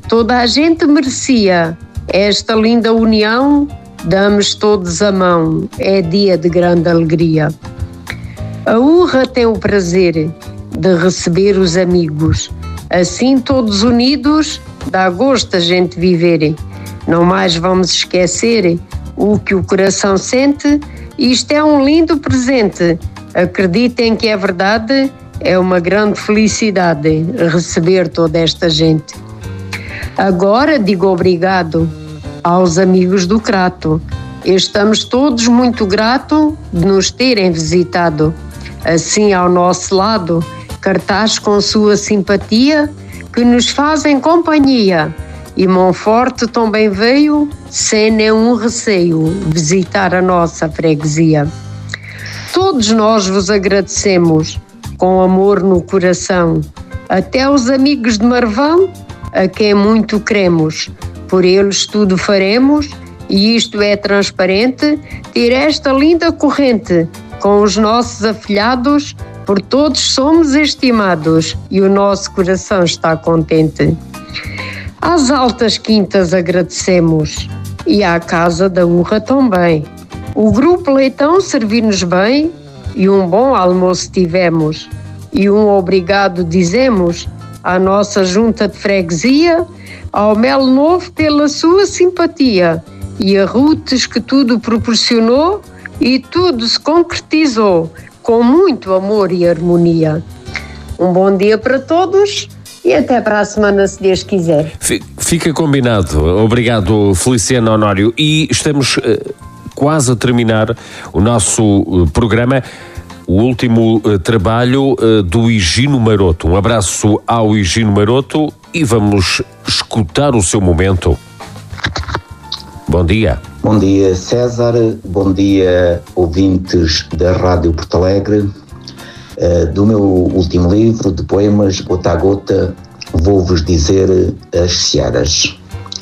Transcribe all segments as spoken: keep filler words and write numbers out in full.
Toda a gente merecia esta linda união, damos todos a mão, é dia de grande alegria. A urra tem o prazer de receber os amigos, assim todos unidos, dá gosto a gente viver. Não mais vamos esquecer o que o coração sente, isto é um lindo presente, acreditem que é verdade, é uma grande felicidade receber toda esta gente. Agora digo obrigado aos amigos do Crato. Estamos todos muito gratos de nos terem visitado. Assim ao nosso lado, cartaz com sua simpatia, que nos fazem companhia. E Monforte também veio, sem nenhum receio, visitar a nossa freguesia. Todos nós vos agradecemos, com amor no coração, até os amigos de Marvão, a quem muito queremos. Por eles tudo faremos, e isto é transparente, ter esta linda corrente, com os nossos afilhados, por todos somos estimados, e o nosso coração está contente. Às altas quintas agradecemos, e à casa da urra também. O grupo Leitão servir-nos bem, e um bom almoço tivemos, e um obrigado dizemos à nossa junta de freguesia, ao Melo Novo pela sua simpatia, e a Rutes que tudo proporcionou, e tudo se concretizou, com muito amor e harmonia. Um bom dia para todos, e até para a semana, se Deus quiser. Fica combinado. Obrigado, Feliciano Honório. E estamos uh, quase a terminar o nosso uh, programa. O último uh, trabalho uh, do Higino Maroto. Um abraço ao Higino Maroto e vamos escutar o seu momento. Bom dia. Bom dia, César. Bom dia, ouvintes da Rádio Porto Alegre. Uh, do meu último livro de poemas, Gota a Gota, vou-vos dizer as searas.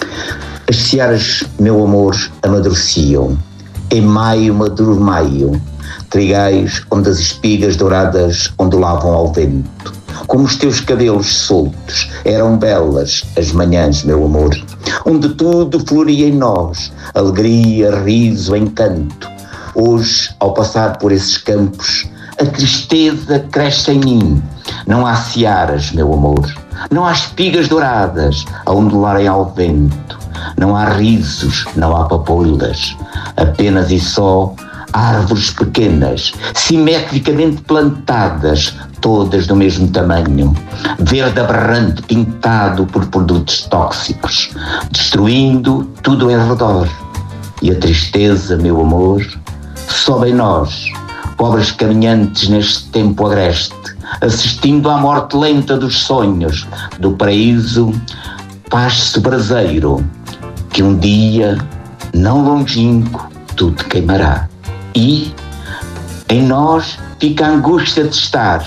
As searas, meu amor, amadureciam. Em maio, maduro maio, trigais onde as espigas douradas ondulavam ao vento. Como os teus cabelos soltos, eram belas as manhãs, meu amor, onde tudo floria em nós, alegria, riso, encanto. Hoje, ao passar por esses campos, a tristeza cresce em mim. Não há searas, meu amor, não há espigas douradas a ondularem ao vento, não há risos, não há papoilas, apenas e só árvores pequenas, simetricamente plantadas, todas do mesmo tamanho, verde aberrante pintado por produtos tóxicos, destruindo tudo em redor. E a tristeza, meu amor, sobe em nós, pobres caminhantes neste tempo agreste, assistindo à morte lenta dos sonhos, do paraíso, faz-se braseiro, que um dia, não longínquo, tudo queimará. E, em nós, fica a angústia de estar.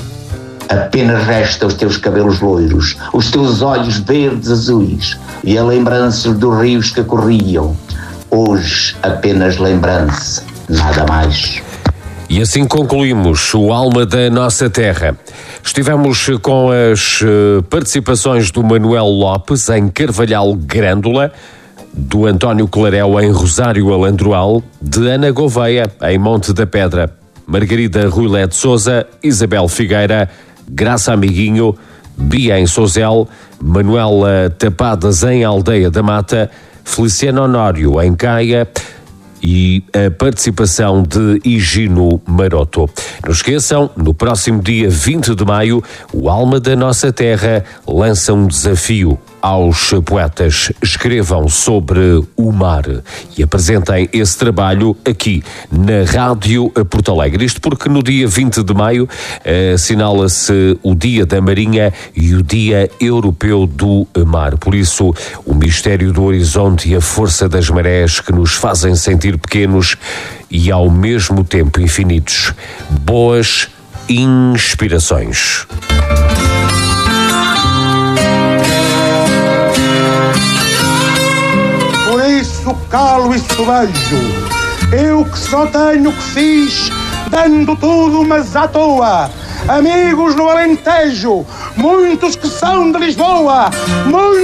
Apenas resta os teus cabelos loiros, os teus olhos verdes azuis e a lembrança dos rios que corriam. Hoje, apenas lembrança, nada mais. E assim concluímos o Alma da Nossa Terra. Estivemos com as participações do Manuel Lopes em Carvalhal Grândola, do António Clarel em Rosário Alandroal, de Ana Gouveia em Monte da Pedra, Margarida Ruilé de Sousa, Isabel Figueira, Graça Amiguinho, Bia em Sozel, Manuela Tapadas em Aldeia da Mata, Feliciano Honório em Caia e a participação de Higino Maroto. Não esqueçam, no próximo dia vinte de maio, o Alma da Nossa Terra lança um desafio aos poetas. Escrevam sobre o mar e apresentem esse trabalho aqui na Rádio Porto Alegre. Isto porque no dia vinte de maio assinala-se o Dia da Marinha e o Dia Europeu do Mar. Por isso, o mistério do horizonte e a força das marés que nos fazem sentir pequenos e ao mesmo tempo infinitos. Boas inspirações. Calo e sobejo, eu que só tenho que fiz, dando tudo mas à toa. Amigos no Alentejo, muitos que são de Lisboa, muitos